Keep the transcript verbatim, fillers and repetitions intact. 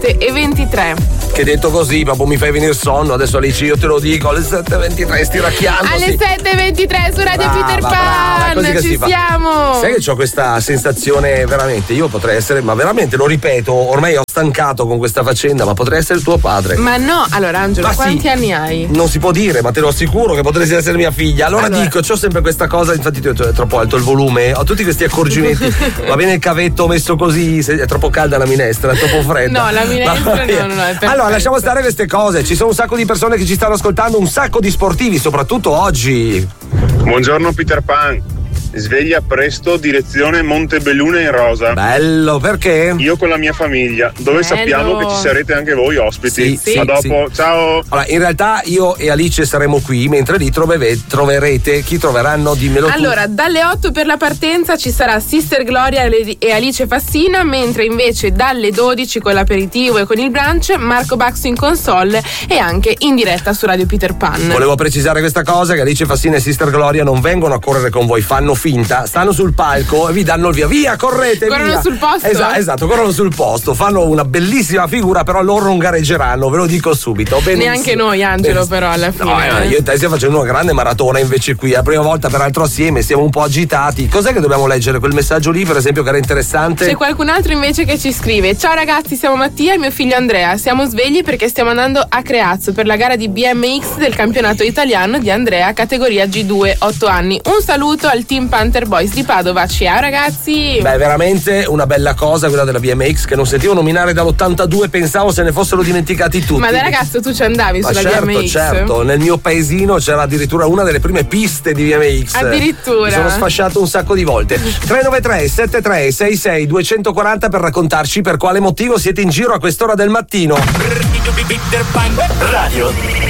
sette e ventitré. Che detto così proprio mi fai venire sonno. Adesso Alice, io te lo dico, alle sette e ventitré stiracchiando. Alle sette e ventitré su Radio brava, Peter brava, Pan, così che ci si fa. siamo. Sai che ho questa sensazione veramente, io potrei essere, ma veramente lo ripeto, ormai ho stancato con questa faccenda, ma potrei essere tuo padre. Ma no, allora Angelo, Ma quanti sì. anni hai? Non si può dire, ma te lo assicuro che potresti essere mia figlia. Allora, Allora. dico, c'ho sempre questa cosa, infatti ti ho detto, è troppo alto il volume, ho tutti questi accorgimenti. Va bene il cavetto messo così, se è troppo calda la minestra, è troppo fredda. No, la minestra no, no, no, è perfetto. Allora, lasciamo stare queste cose, ci sono un sacco di persone che ci stanno ascoltando, un sacco di sportivi, soprattutto oggi. Buongiorno Peter Pan. Sveglia presto, direzione Montebelluna in rosa. Bello, perché? Io con la mia famiglia, dove Bello. sappiamo che ci sarete anche voi ospiti. Sì, A sì, dopo, sì. ciao. Allora, in realtà io e Alice saremo qui, mentre lì trove- troverete, chi troveranno, dimmelo tu. Allora, dalle otto per la partenza ci sarà Sister Gloria e Alice Fassina, mentre invece dalle dodici con l'aperitivo e con il brunch Marco Baxo in console e anche in diretta su Radio Peter Pan. Volevo precisare questa cosa, che Alice Fassina e Sister Gloria non vengono a correre con voi, fanno finta, stanno sul palco e vi danno il via, via, correte, Corrono via. sul posto? Esatto, esatto, corrono sul posto, fanno una bellissima figura, però loro non gareggeranno, ve lo dico subito. Benissimo. Neanche noi, Angelo, però alla fine. No, eh, io e te stiamo facendo una grande maratona invece qui, è la prima volta peraltro assieme, siamo un po' agitati. Cos'è che dobbiamo leggere? Quel messaggio lì, per esempio, che era interessante? C'è qualcun altro invece che ci scrive: ciao ragazzi, siamo Mattia e mio figlio Andrea, siamo svegli perché stiamo andando a Creazzo per la gara di B M X del campionato italiano di Andrea, categoria G due, otto anni. Un saluto al team Panther Boys di Padova, ciao ragazzi. Beh, veramente una bella cosa quella della B M X, che non sentivo nominare dall'ottantadue, pensavo se ne fossero dimenticati tutti. Ma da ragazzo tu ci andavi Ma sulla certo, B M X? certo, nel mio paesino c'era addirittura una delle prime piste di B M X. Addirittura. Mi sono sfasciato un sacco di volte. tre nove tre sette tre sei sei due quattro zero per raccontarci per quale motivo siete in giro a quest'ora del mattino. Radio